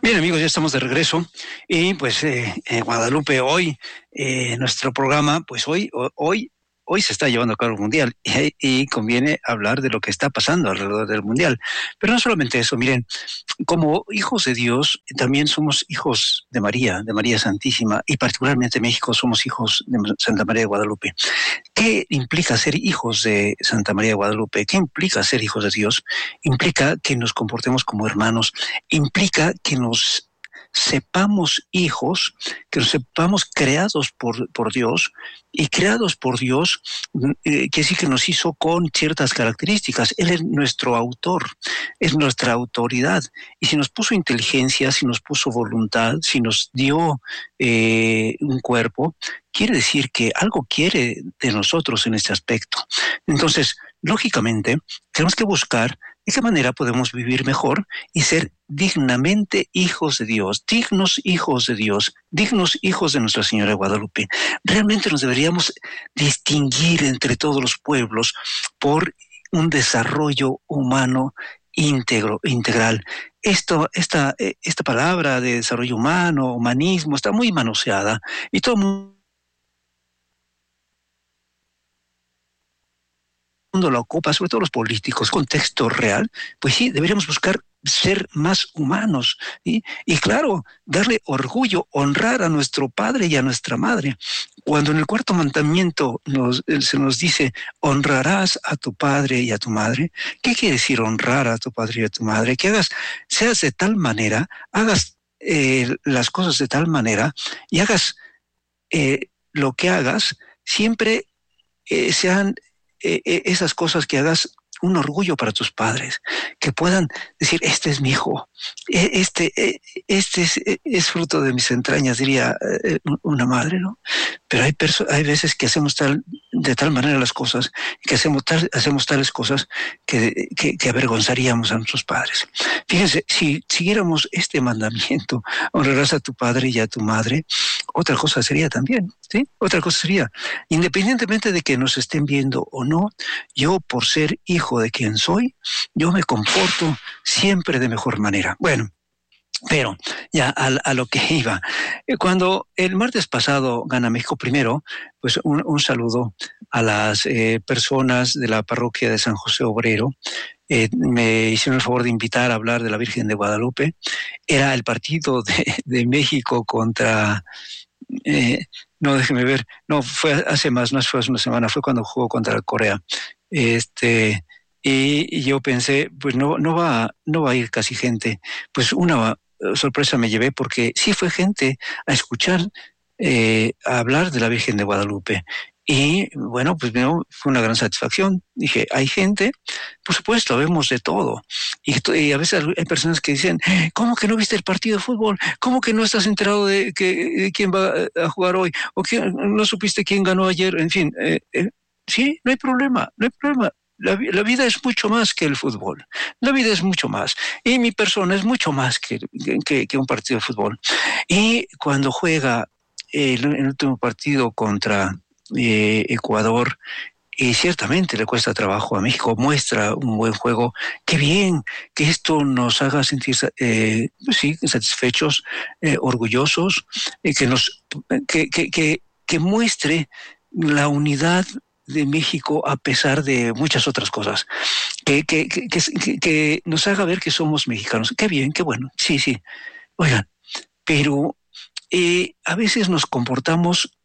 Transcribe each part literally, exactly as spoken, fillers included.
Bien, amigos, ya estamos de regreso y pues eh, eh, Guadalupe, hoy eh, nuestro programa, pues hoy, ho- hoy, hoy se está llevando a cabo el Mundial y, y conviene hablar de lo que está pasando alrededor del Mundial. Pero no solamente eso, miren, como hijos de Dios, también somos hijos de María, de María Santísima, y particularmente en México somos hijos de Santa María de Guadalupe. ¿Qué implica ser hijos de Santa María de Guadalupe? ¿Qué implica ser hijos de Dios? Implica que nos comportemos como hermanos, implica que nos sepamos hijos, que nos sepamos creados por, por Dios, y creados por Dios, eh, quiere decir que nos hizo con ciertas características. Él es nuestro autor, es nuestra autoridad, y si nos puso inteligencia, si nos puso voluntad, si nos dio eh, un cuerpo, quiere decir que algo quiere de nosotros en este aspecto. Entonces, lógicamente, tenemos que buscar de qué manera podemos vivir mejor y ser dignamente hijos de Dios, dignos hijos de Dios, dignos hijos de Nuestra Señora de Guadalupe. Realmente nos deberíamos distinguir entre todos los pueblos por un desarrollo humano íntegro, integral. Esto, esta, eh, esta palabra de desarrollo humano, humanismo, está muy manoseada y todo el mundo mundo la ocupa, sobre todo los políticos, contexto real, pues sí, deberíamos buscar ser más humanos, ¿sí? Y claro, darle orgullo, honrar a nuestro padre y a nuestra madre. Cuando en el cuarto mandamiento nos, se nos dice, honrarás a tu padre y a tu madre, ¿qué quiere decir honrar a tu padre y a tu madre? Que hagas, seas de tal manera, hagas eh, las cosas de tal manera y hagas eh, lo que hagas, siempre eh, sean eh, eh, esas cosas que hagas un orgullo para tus padres, que puedan decir, este es mi hijo, eh, este, eh, este es, eh, es, fruto de mis entrañas, diría eh, una madre, ¿no? Pero hay, hay veces que hacemos tal, de tal manera las cosas, que hacemos, tal, hacemos tales cosas que, que, que avergonzaríamos a nuestros padres. Fíjense, si siguiéramos este mandamiento, honrarás a tu padre y a tu madre, otra cosa sería también, ¿sí? Otra cosa sería, independientemente de que nos estén viendo o no, yo por ser hijo de quien soy, yo me comporto siempre de mejor manera. Bueno, pero ya a, a lo que iba. Cuando el martes pasado gana México primero, pues un, un saludo a las eh, personas de la parroquia de San José Obrero. Eh, me hicieron el favor de invitar a hablar de la Virgen de Guadalupe. Era el partido de, de México contra... Eh, no, déjeme ver, no, fue hace más, no fue hace una semana, fue cuando jugó contra Corea. Este, y, y yo pensé, pues no, no va, no va a ir casi gente. Pues una sorpresa me llevé porque sí fue gente a escuchar, eh, a hablar de la Virgen de Guadalupe. Y bueno, pues no, fue una gran satisfacción. Dije, hay gente, por supuesto, vemos de todo. Y, y a veces hay personas que dicen, ¿cómo que no viste el partido de fútbol? ¿Cómo que no estás enterado de, que, de quién va a jugar hoy? ¿O que no supiste quién ganó ayer? En fin, eh, eh, sí, no hay problema, no hay problema. La, la vida es mucho más que el fútbol. La vida es mucho más. Y mi persona es mucho más que, que, que un partido de fútbol. Y cuando juega el, el último partido contra eh, Ecuador, y ciertamente le cuesta trabajo a México, muestra un buen juego. Qué bien que esto nos haga sentir eh, sí, satisfechos, eh, orgullosos, eh, que, nos, que, que, que, que muestre la unidad de México a pesar de muchas otras cosas, que, que, que, que, que nos haga ver que somos mexicanos. Qué bien, qué bueno, sí, sí. Oigan, pero eh, a veces nos comportamos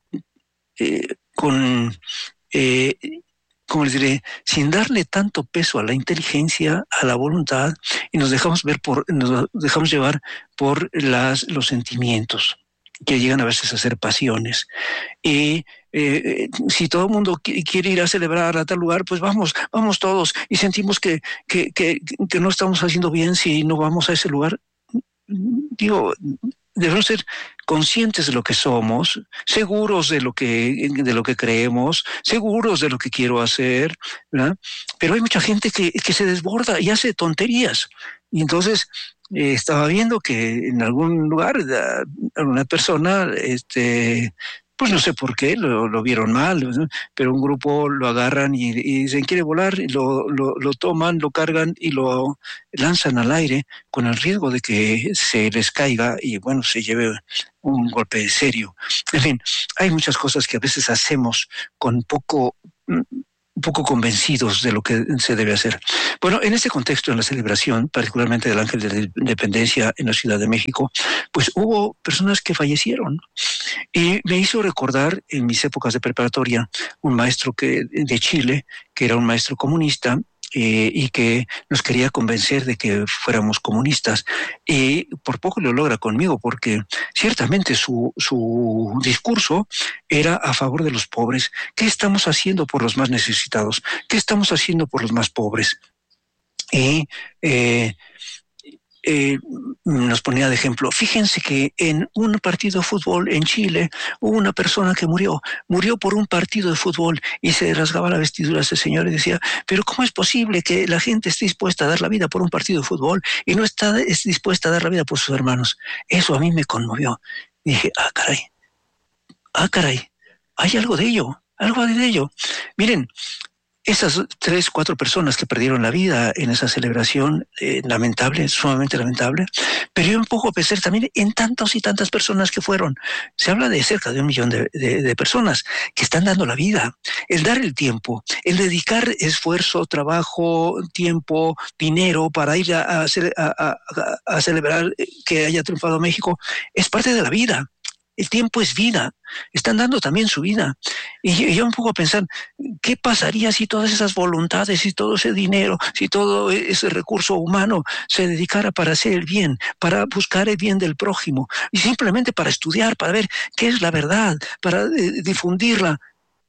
eh, con... Eh, como les diré, sin darle tanto peso a la inteligencia, a la voluntad, y nos dejamos ver por, nos dejamos llevar por las, los sentimientos, que llegan a veces a ser pasiones. Y eh, si todo el mundo quiere ir a celebrar a tal lugar, pues vamos, vamos todos, y sentimos que, que, que, que no estamos haciendo bien si no vamos a ese lugar. Digo, debemos ser conscientes de lo que somos, seguros de lo que, de lo que creemos, seguros de lo que quiero hacer, ¿verdad? Pero hay mucha gente que, que se desborda y hace tonterías. Y entonces eh, estaba viendo que en algún lugar una persona este, Pues no sé por qué, lo, lo vieron mal, ¿no? Pero un grupo lo agarran y, y dicen, quiere volar, y lo, lo, lo toman, lo cargan y lo lanzan al aire con el riesgo de que se les caiga y, bueno, se lleve un golpe serio. En fin, hay muchas cosas que a veces hacemos con poco... un poco convencidos de lo que se debe hacer. Bueno, en este contexto, en la celebración, particularmente del Ángel de la Independencia en la Ciudad de México, pues hubo personas que fallecieron. Y me hizo recordar en mis épocas de preparatoria un maestro que, de Chile, que era un maestro comunista, Eh, y que nos quería convencer de que fuéramos comunistas. Y por poco lo logra conmigo, porque ciertamente su, su discurso era a favor de los pobres. ¿Qué estamos haciendo por los más necesitados? ¿Qué estamos haciendo por los más pobres? Y eh, Eh, nos ponía de ejemplo, fíjense que en un partido de fútbol en Chile hubo una persona que murió, murió por un partido de fútbol y se rasgaba la vestidura ese señor y decía, pero ¿cómo es posible que la gente esté dispuesta a dar la vida por un partido de fútbol y no está es dispuesta a dar la vida por sus hermanos? Eso a mí me conmovió. Y dije, ah, caray, ah, caray, hay algo de ello, algo de ello. Miren, esas tres, cuatro personas que perdieron la vida en esa celebración, eh, lamentable, sumamente lamentable, pero yo un poco pensé también en tantas y tantas personas que fueron. Se habla de cerca de un millón de, de, de personas que están dando la vida. El dar el tiempo, el dedicar esfuerzo, trabajo, tiempo, dinero para ir a, a, a, a celebrar que haya triunfado México, es parte de la vida. El tiempo es vida, están dando también su vida. Y yo un poco a pensar, ¿qué pasaría si todas esas voluntades, si todo ese dinero, si todo ese recurso humano se dedicara para hacer el bien, para buscar el bien del prójimo, y simplemente para estudiar, para ver qué es la verdad, para eh, difundirla?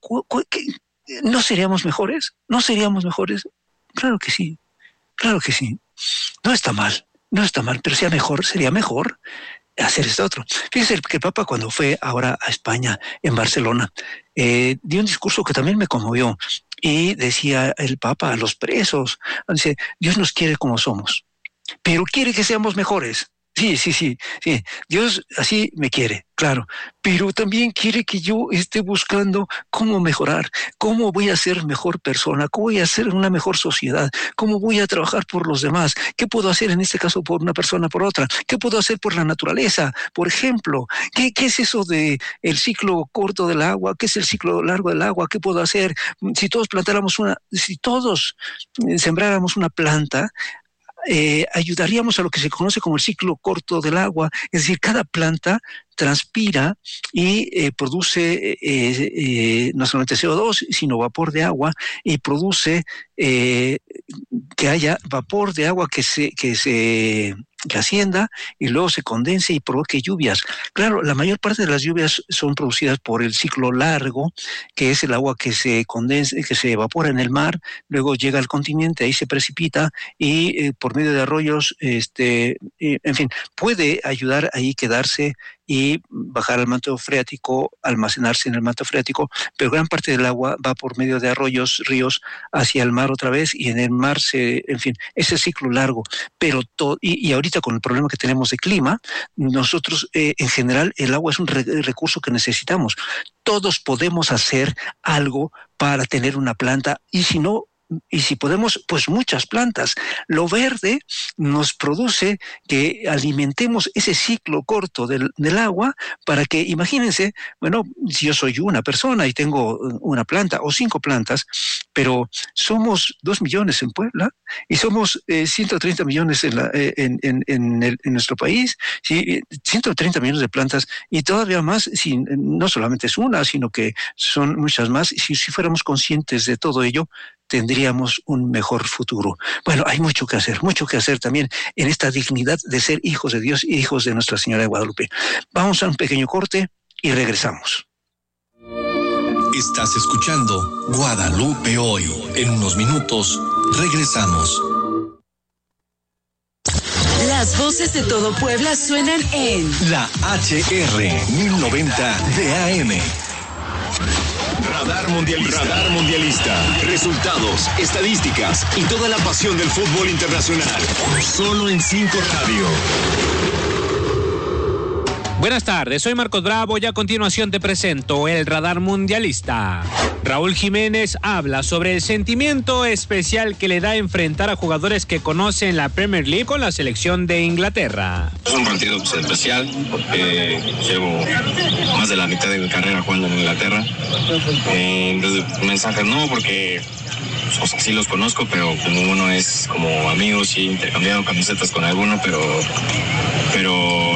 ¿No seríamos mejores? ¿No seríamos mejores? Claro que sí, claro que sí. No está mal, no está mal, pero sea mejor, sería mejor hacer esto otro. Fíjese que el Papa, cuando fue ahora a España, en Barcelona, eh, dio un discurso que también me conmovió. Y decía el Papa a los presos, dice, Dios nos quiere como somos, pero quiere que seamos mejores. Sí, sí, sí, sí. Dios así me quiere, claro, pero también quiere que yo esté buscando cómo mejorar, cómo voy a ser mejor persona, cómo voy a ser una mejor sociedad, cómo voy a trabajar por los demás, qué puedo hacer en este caso por una persona, por otra, qué puedo hacer por la naturaleza, por ejemplo, qué, qué es eso de el ciclo corto del agua, qué es el ciclo largo del agua, qué puedo hacer si todos plantáramos una, si todos sembráramos una planta. Eh, ayudaríamos a lo que se conoce como el ciclo corto del agua, es decir, cada planta transpira y eh, produce eh, eh, no solamente C O dos, sino vapor de agua, y produce eh, que haya vapor de agua que se, que se que ascienda y luego se condense y provoque lluvias. Claro, la mayor parte de las lluvias son producidas por el ciclo largo, que es el agua que se condensa, que se evapora en el mar, luego llega al continente, ahí se precipita y eh, por medio de arroyos, este, eh, en fin, puede ayudar ahí quedarse y bajar al manto freático, almacenarse en el manto freático, pero gran parte del agua va por medio de arroyos, ríos, hacia el mar otra vez, y en el mar se, en fin, ese ciclo largo. Pero to, y, y ahorita con el problema que tenemos de clima, nosotros eh, en general el agua es un re, recurso que necesitamos. Todos podemos hacer algo para tener una planta, y si no, y si podemos, pues muchas plantas. Lo verde nos produce que alimentemos ese ciclo corto del, del agua para que, imagínense, bueno, si yo soy una persona y tengo una planta o cinco plantas, pero somos dos millones en Puebla y somos eh, ciento treinta millones en, la, eh, en, en, en, el, en nuestro país, ¿sí? ciento treinta millones de plantas y todavía más, si no solamente es una, sino que son muchas más. Si, si fuéramos conscientes de todo ello, tendríamos un mejor futuro. Bueno, hay mucho que hacer, mucho que hacer también en esta dignidad de ser hijos de Dios y hijos de Nuestra Señora de Guadalupe. Vamos a un pequeño corte y regresamos. Estás escuchando Guadalupe Hoy. En unos minutos regresamos. Las voces de todo Puebla suenan en la H R mil noventa de A M. Radar Mundialista. Radar Mundialista. Resultados, estadísticas y toda la pasión del fútbol internacional. Solo en cinco Radio. Buenas tardes, soy Marcos Bravo y a continuación te presento el Radar Mundialista. Raúl Jiménez habla sobre el sentimiento especial que le da enfrentar a jugadores que conocen la Premier League con la selección de Inglaterra. Es un partido pues, especial porque llevo más de la mitad de mi carrera jugando en Inglaterra. Eh, mensajes no, porque o sea, sí los conozco, pero como uno es como amigos y he intercambiado camisetas con alguno, pero, pero